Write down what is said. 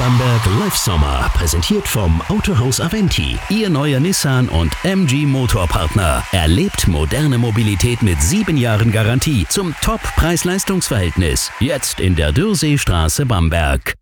Bamberg Live Sommer, präsentiert vom Autohaus Aventi. Ihr neuer Nissan und MG Motorpartner. Erlebt moderne Mobilität mit 7 Jahren Garantie zum Top-Preis-Leistungs-Verhältnis. Jetzt in der Dürrseestraße Bamberg.